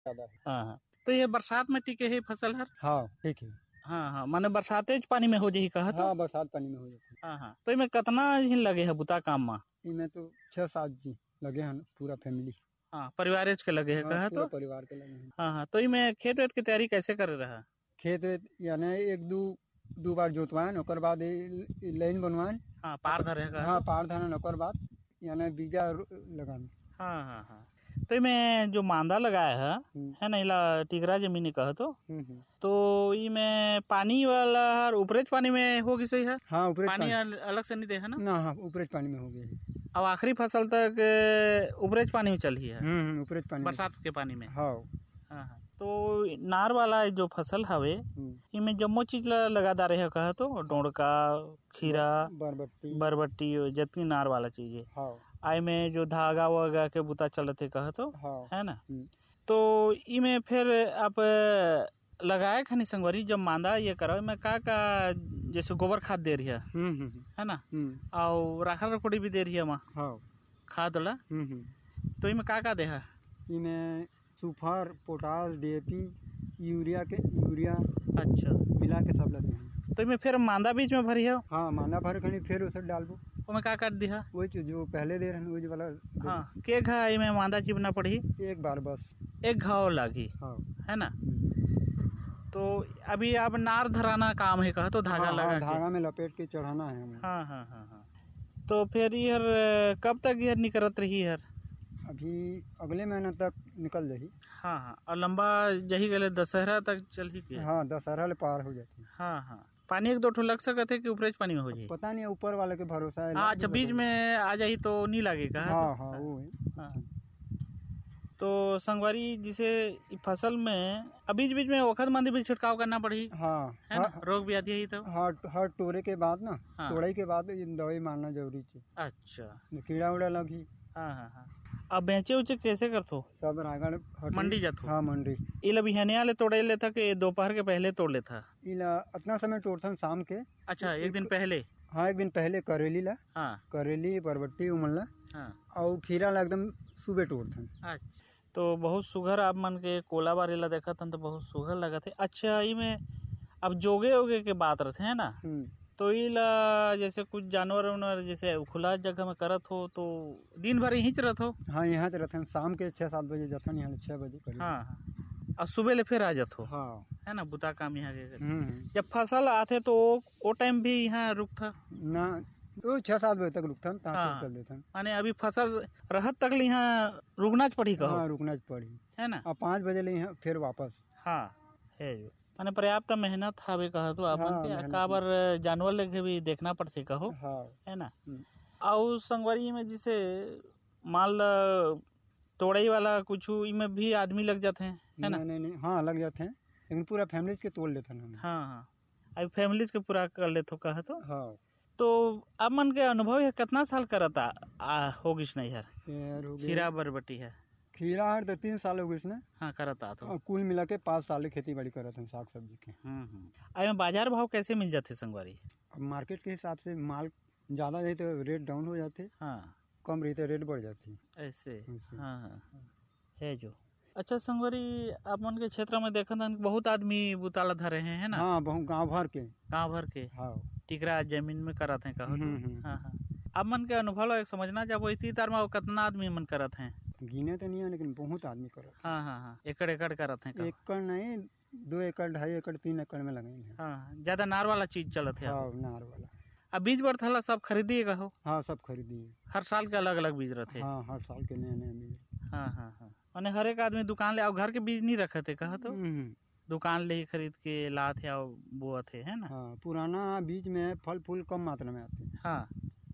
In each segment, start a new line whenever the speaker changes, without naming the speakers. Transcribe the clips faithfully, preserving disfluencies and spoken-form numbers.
ज्यादा है।
हाँ हाँ। तो ये बरसात में टिके है फसल हर?
हाँ ठीक है।
हाँ हाँ, माने बरसाते पानी में हो जाही कहा तो?
हाँ बरसात पानी में हो जाती
हाँ हाँ। तो इमे कितना ही लगे है बुता काम में?
इनमें तो छह सात जी लगे हैं, पूरा फैमिली।
हाँ, परिवार के लगे है
हाँ,
कहा
पूरा
तो?
परिवार के लगे हैं।
हाँ हाँ। तो इमे खेत वेत की तैयारी कैसे कर रहा?
खेत वेत यानी एक दो दो बार जोतवाएं, ओकर बाद ई लाइन बनवाएं।
हाँ, पार धरे है
हाँ पार धरन, ओकर बाद यानी बीजा लगान।
हाँ हाँ हाँ। तो इमें जो मांदा लगाया है है ना, इला टिगरा जमीन कह तो तो इमें पानी वाला और ऊपरेज पानी में होगी सही है?
हाँ ऊपरेज
पानी
पानी
अल- अलग से नहीं दे है ना?
ना, हाँ ऊपरेज पानी में हो गई।
अब आखिरी फसल तक ऊपरेज पानी में चली है,
हम्म ऊपरेज पानी
बरसात के पानी में।
हाँ
हाँ हाँ। तो नार वाला जो फसल हवे इमें जम्मो चीज ला लगा दा रहे कहा तो, डोड़का, खीरा,
बरबट्टी
बरबट्टी, जितनी नार वाला चीज है।
हाँ
आई में जो धागा वागा के बुता चलते कहा तो,
हाँ
है ना? तो इमें फिर आप लगाए खनी संगवारी जब मांदा ये करो में का का जैसे गोबर खाद दे रही है है ना, और राखल रकोड़ी भी दे रही है वहाँ
हाँ
खाद ला। तो इमें का का दे है?
इमें सुपर, पोटास, डीएपी, यूरिया के यूरिया
अच्छा
मिला के सब लगे हैं।
तो इमें फिर मांदा बीच में भरी है?
हाँ मांदा भर खनी फिर उसे डालबो।
उसमें का काट दिया?
वही जो पहले दे रहे वही वाला।
हाँ, के घा इमें मांदा चिपना पड़ी?
एक बार बस,
एक घाव लागी।
हाँ
है ना? तो अभी अब नार धराना काम है कहा तो, धागा
हाँ,
लगा
हाँ,
के
धागा में लपेट के चढ़ाना है हमें।
हाँ हाँ हाँ हाँ। तो फिर यार कब तक यार निकलत रही यार?
अभी अगले महीने तक निकल जाही।
हाँ हाँ। और लंबा जही गले दशहरा तक चल ही के?
हाँ दशहरा ले पार हो जाती।
हाँ हाँ। पानी एक दो ठो लग सकते है कि ऊपरेज पानी में हो जाए?
पता नहीं, ऊपर वाले के भरोसा है।
हाँ अच्छा, बीच में आ जाही तो नहीं लगेगा।
हाँ हाँ वो है।
हाँ। तो संगवारी जिसे फसल में अब बीच बीच में वखत मंदी भी छिड़काव करना पड़ी।
हाँ
है ना, रोग भी आती है तो।
हाँ हर टोरे के बाद ना,
हाँ।
तोड़ाई के बाद दवाई मारना जरूरी है।
अच्छा,
कीड़ा उड़ा लगी।
हाँ हाँ हाँ। अब बेचे उचे कैसे करथो?
सब रागड़
मंडी जाथो?
हाँ मंडी।
इला बिहाने वाले तोड़े लेता कि दोपहर के पहले तोड़ लेता?
इला इतना समय तोड़थन शाम के।
अच्छा, एक दिन पहले?
हाँ एक दिन पहले करेली ला।
हाँ
करेली, बरबट्टी उमला।
हाँ।
और खीरा ला एकदम सुबह तोड़थन।
अच्छा, तो बहुत सुघर आप मन के कोला बारी ला देखा तो बहुत सुघर लगा थे। अच्छा, इमें अब जोगे ओगे के बात रहते है ना, तो इला जैसे कुछ जानवर उनवर जैसे खुला जगह में करत हो तो दिन भर यहीं रहत हो?
हाँ यहाँ तो रहते शाम के छः सात बजे जाते यहाँ छः बजे करीब।
हाँ हाँ। और सुबह ले फिर आ जात हो?
हाँ
है ना, बुता काम यहाँ के।
हम्म।
जब फसल आते तो वो टाइम भी यहाँ रुक था
ना, तो छः सात बजे तक रुकथन,
हाँ।
चल देथन।
माने अभी फसल रहत तक ले यहाँ रुकना पड़ी कहो?
हाँ रुकना पड़ी,
है ना।
अब पाँच बजे ले यहाँ फिर वापस।
हाँ है जो माने पर्याप्त मेहनत हवे कहा तो आपन
हाँ,
के काबर जानवर लेके भी देखना पड़ते कहो।
हाँ
है ना। और संगवारी में जिसे माल तोड़ई वाला कुछ इमें भी आदमी लग जाते हैं, है ना?
नहीं नहीं नहीं, हाँ लग जाते हैं, लेकिन पूरा फैमिली के तोड़ लेते हैं।
हाँ हाँ, अब फैमिली के पूरा कर लेते हो कहा तो।
हाँ
तो अब मन के अनुभव है कितना साल करता आ, होगिस नहीं यार? खीरा बरबटी है,
खीरा है तो तीन साल हो गए ना।
हाँ करता तो
कुल मिला के पाँच साल खेती बाड़ी करते हैं साग सब्जी के।
अब बाजार भाव कैसे मिल जाते संगवारी?
अब मार्केट के हिसाब से माल ज़्यादा रहे तो रेट डाउन हो जाते,
हाँ
कम रही तो रेट बढ़ जाती
ऐसे। हाँ हाँ है जो। अच्छा संगवारी आप मन के क्षेत्र में देखा था बहुत आदमी बुताला धरे हैं, है ना?
हाँ बहुत गांव भर के।
गांव भर के
हाँ
टिकरा जमीन में करत हैं कहो तो। हाँ हाँ। अब मन के अनुभव एक समझना जब इतनी तार में कितना आदमी मन करत हैं?
गिने तो नहीं है लेकिन बहुत आदमी करत।
हाँ हाँ हाँ, एकड़ एकड़ करत हैं?
एकड़ नहीं, दो एकड़ ढाई एकड़ तीन एकड़ में लगाए हैं।
हाँ, ज्यादा नार वाला चीज चलत है।
हाँ नार वाला।
अब बीज बरथला सब खरीदिएगा हो?
हाँ सब खरीदिए।
हर साल के अलग अलग बीज रहते?
हाँ हर साल के नए नए बीज।
हाँ हाँ हाँ, माने हर एक आदमी दुकान ले, और घर के बीज नहीं रखे थे कहा तो? दुकान ले ही खरीद के लाते और बोअत है, है ना?
हाँ पुराना बीज में फल फूल कम मात्रा में आते हैं।
हाँ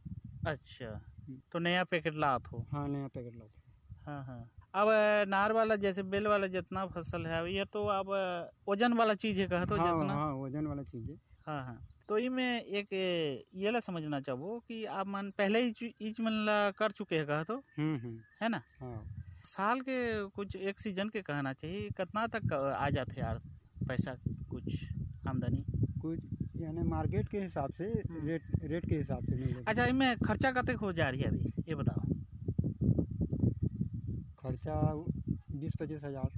अच्छा, तो नया पैकेट लात हो?
हाँ नया पैकेट लाते।
हाँ हाँ। अब नार वाला जैसे बेल वाला जितना फसल है ये तो अब वजन वाला चीज है कहा तो?
हाँ,
जितना
हाँ वजन वाला चीज है।
हाँ हाँ। तो इमें एक ये ला समझना चाहो कि आप मन पहले ही इच मन ला कर चुके हैं कहा तो, है ना?
हाँ।
साल के कुछ एक सीजन के कहना चाहिए कितना तक आ जाते यार पैसा, कुछ आमदनी
कुछ यानी मार्केट के हिसाब से, रेट रेट के हिसाब से नहीं।
अच्छा, इनमें खर्चा कतक हो जा रही है अभी ये बताओ?
खर्चा बीस पच्चीस हजार।